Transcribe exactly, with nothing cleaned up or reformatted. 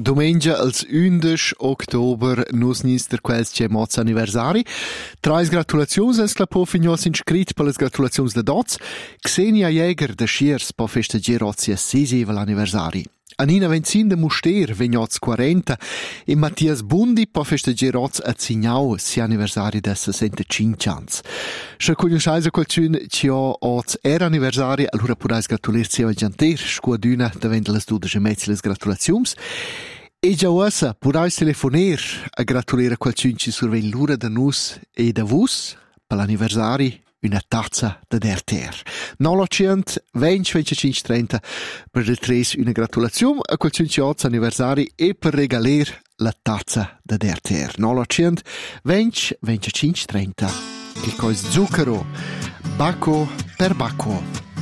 Domengia als undici october nus nis der quels c'è moz anniversari. Trais gratulazions es clapo fignos inscrit per les gratulazions de dots. Xenia Jäger de Schiers po festegier ozia sesivel anniversari. Anina Venzin de Muster vegnoz quarenta e Mattias Bundi po festegier oz a Zignau si anniversari de sessantacinque ans. Se conosceis a qualcun ci ho oz er anniversari, allora podais gratulir-si a gianter, scuaduna davent les dudici mezzi les gratulazions. E già ora podais telefoner a gratulir a qualcun ci survein l'ura da nus e da vus per l'anniversari una tazza da der ter. novecento venti venticinque trenta per il tres una gratulazione a qualcun ci oz anniversari e per regaler la tazza da der ter. novecento venti venticinque trenta. Che cos zucchero, bacco per bacco.